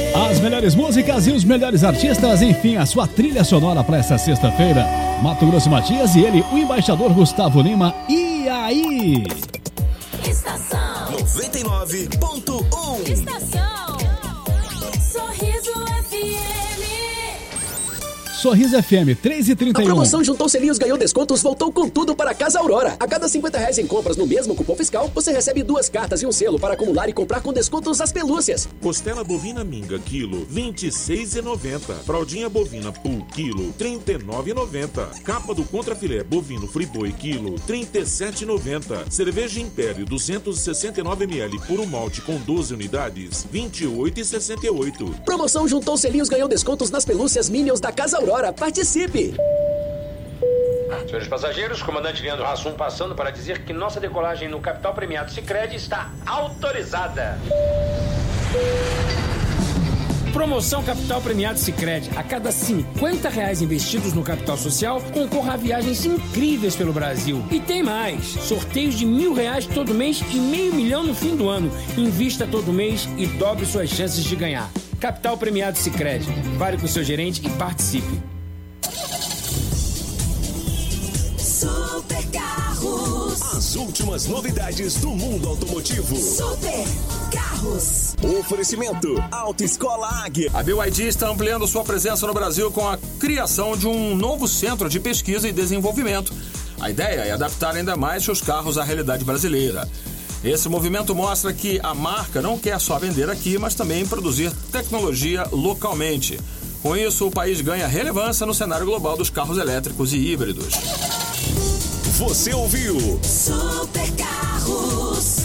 As melhores músicas e os melhores artistas, enfim, a sua trilha sonora para essa sexta-feira. Mato Grosso e Matias e ele, o embaixador Gustavo Lima. E aí? Estação 99.1. Estação Sorriso FM. Sorriso FM 3h31. A promoção Juntou Selinhos Ganhou Descontos voltou com tudo para Casa Aurora. A cada R$50 em compras no mesmo cupom fiscal, você recebe 2 cartas e um selo para acumular e comprar com descontos as pelúcias. Costela bovina minga, quilo, R$26,90. Fraldinha bovina pool, quilo, R$39,90. Capa do contrafilé bovino friboi, quilo, R$37,90. Cerveja Império, 269ml, puro malte com 12 unidades, R$28,68. Promoção Juntou Selinhos Ganhou Descontos nas pelúcias Minions da Casa Aurora. Participe! Senhores passageiros, comandante Leandro Hassum passando para dizer que nossa decolagem no Capital Premiado Sicredi está autorizada. Promoção Capital Premiado Sicredi. A cada R$50 investidos no capital social, concorra a viagens incríveis pelo Brasil. E tem mais. Sorteios de R$1.000 todo mês e R$500 mil no fim do ano. Invista todo mês e dobre suas chances de ganhar. Capital Premiado Sicredi. Fale com o seu gerente e participe. Super Carros. As últimas novidades do mundo automotivo. Super Carros. Oferecimento Autoescola Águia. A BYD está ampliando sua presença no Brasil com a criação de um novo centro de pesquisa e desenvolvimento. A ideia é adaptar ainda mais seus carros à realidade brasileira. Esse movimento mostra que a marca não quer só vender aqui, mas também produzir tecnologia localmente. Com isso, o país ganha relevância no cenário global dos carros elétricos e híbridos. Você ouviu? Super Carros.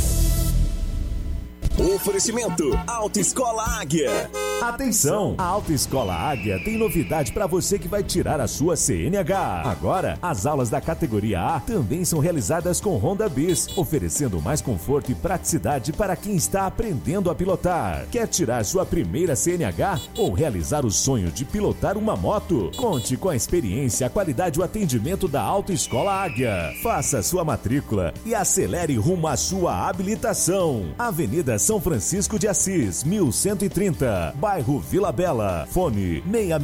Oferecimento Autoescola Águia. Atenção! A Autoescola Águia tem novidade para você que vai tirar a sua CNH. Agora, as aulas da categoria A também são realizadas com Honda Bis, oferecendo mais conforto e praticidade para quem está aprendendo a pilotar. Quer tirar sua primeira CNH ou realizar o sonho de pilotar uma moto? Conte com a experiência, a qualidade e o atendimento da Autoescola Águia. Faça sua matrícula e acelere rumo à sua habilitação. Avenida São Francisco de Assis, 1130, bairro Vila Bela. Fone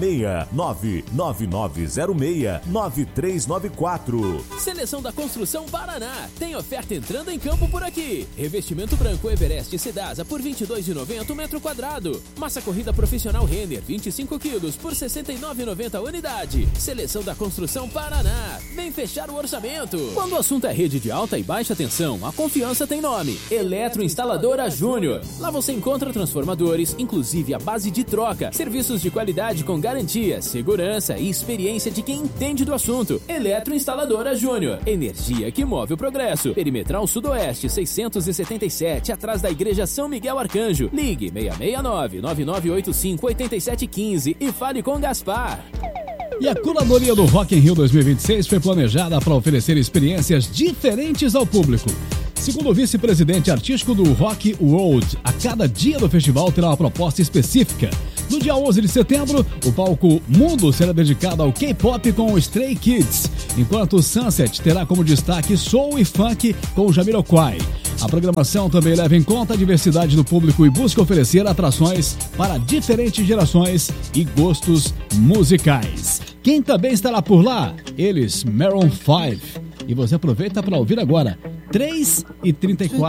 66999069394. Seleção da Construção Paraná. Tem oferta entrando em campo por aqui. Revestimento branco Everest Sedasa por R$ 22,90 metro quadrado. Massa corrida profissional Renner 25 quilos por R$ 69,90 unidade. Seleção da Construção Paraná. Vem fechar o orçamento. Quando o assunto é rede de alta e baixa tensão, a confiança tem nome. Eletroinstaladora Júnior. Lá você encontra transformadores, inclusive a base de troca, serviços de qualidade com garantia, segurança e experiência de quem entende do assunto. Eletroinstaladora Júnior. Energia que move o progresso. Perimetral Sudoeste 677, atrás da Igreja São Miguel Arcanjo. Ligue 669-9985-8715 e fale com Gaspar. E a curadoria do Rock in Rio 2026 foi planejada para oferecer experiências diferentes ao público. Segundo o vice-presidente artístico do Rock World, a cada dia do festival terá uma proposta específica. No dia 11 de setembro, o palco Mundo será dedicado ao K-pop com o Stray Kids, enquanto o Sunset terá como destaque soul e funk com o Jamiroquai. A programação também leva em conta a diversidade do público e busca oferecer atrações para diferentes gerações e gostos musicais. Quem também estará por lá? Eles, Maroon 5. E você aproveita para ouvir agora, 3h34.